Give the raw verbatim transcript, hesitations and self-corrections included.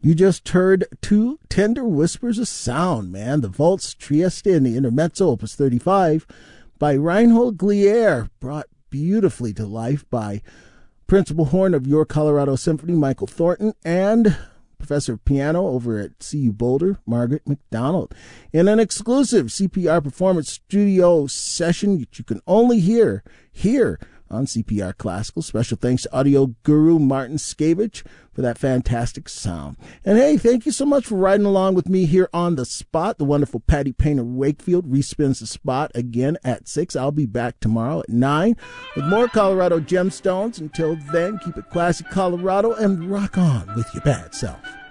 You just heard Two Tender Whispers of Sound, man. The Waltz Trieste in the Intermezzo, Opus thirty-five, by Reinhold Glier, brought beautifully to life by Principal Horn of Your Colorado Symphony, Michael Thornton, and Professor of Piano over at C U Boulder, Margaret McDonald, in an exclusive C P R Performance Studio session that you can only hear here on C P R Classical. Special thanks to audio guru Martin Skavich for that fantastic sound. And hey, thank you so much for riding along with me here on The Spot. The wonderful Patty Painter Wakefield respins The Spot again at six. I'll be back tomorrow at nine with more Colorado Gemstones. Until then, keep it classic, Colorado, and rock on with your bad self.